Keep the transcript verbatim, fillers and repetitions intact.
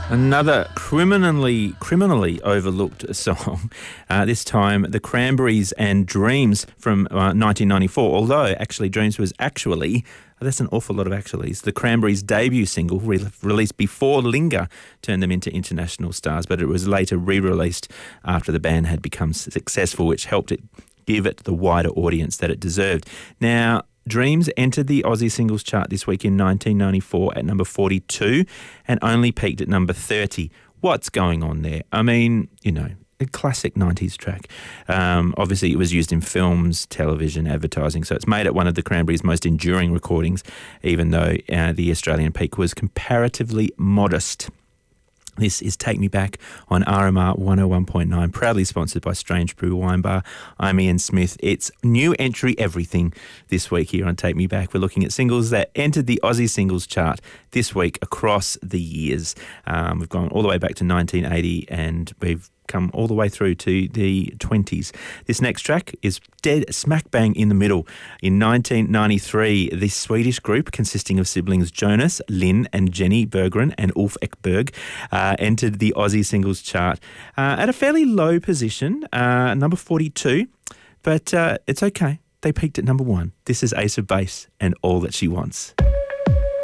Another criminally criminally overlooked song, uh, this time The Cranberries and Dreams from uh, nineteen ninety-four, although actually Dreams was actually, oh, that's an awful lot of actuallys, The Cranberries' debut single re- released before Linger turned them into international stars, but it was later re-released after the band had become successful, which helped it give it the wider audience that it deserved. Now, Dreams entered the Aussie Singles Chart this week in nineteen ninety-four at number forty-two and only peaked at number thirty. What's going on there? I mean, you know, a classic nineties track. Um, obviously, it was used in films, television, advertising, so it's made it one of the Cranberries' most enduring recordings, even though uh, the Australian peak was comparatively modest. This is Take Me Back on R M R one oh one point nine, proudly sponsored by Strange Brew Wine Bar. I'm Ian Smith. It's new entry everything this week here on Take Me Back. We're looking at singles that entered the Aussie Singles Chart this week across the years. Um, we've gone all the way back to nineteen eighty and we've come all the way through to the twenties. This next track is dead smack bang in the middle. In nineteen ninety-three, the Swedish group consisting of siblings Jonas, Linn and Jenny Berggren and Ulf Ekberg uh, entered the Aussie Singles Chart uh, at a fairly low position, uh, number forty-two, but uh, it's okay. They peaked at number one. This is Ace of Base and All That She Wants.